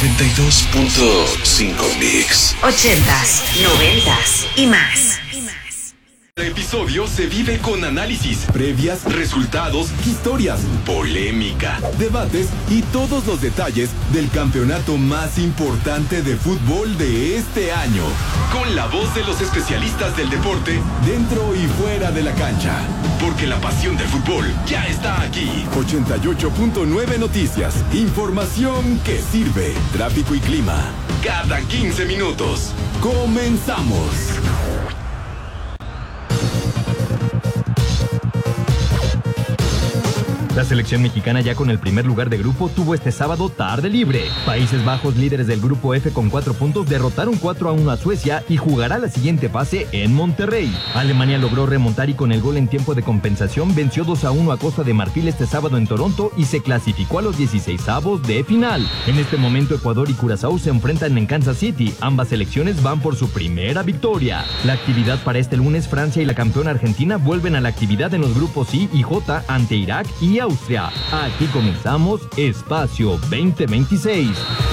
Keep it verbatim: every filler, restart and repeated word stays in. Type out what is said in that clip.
noventa y dos punto cinco Mix. Ochentas, noventas y más. El episodio se vive con análisis, previas, resultados, historias, polémica, debates y todos los detalles del campeonato más importante de fútbol de este año. Con la voz de los especialistas del deporte, dentro y fuera de la cancha. Porque la pasión del fútbol ya está aquí. ochenta y ocho punto nueve Noticias. Información que sirve. Tráfico y clima. Cada quince minutos. Comenzamos. La selección mexicana, ya con el primer lugar de grupo, tuvo este sábado tarde libre. Países Bajos, líderes del grupo F con cuatro puntos, derrotaron cuatro a uno a Suecia y jugará la siguiente fase en Monterrey. Alemania logró remontar y con el gol en tiempo de compensación venció dos a uno a Costa de Marfil este sábado en Toronto y se clasificó a los dieciseisavos de final. En este momento Ecuador y Curazao se enfrentan en Kansas City. Ambas selecciones van por su primera victoria. La actividad para este lunes: Francia y la campeona Argentina vuelven a la actividad en los grupos I y J ante Irak y Austria. Aquí comenzamos Espacio veinte veintiséis.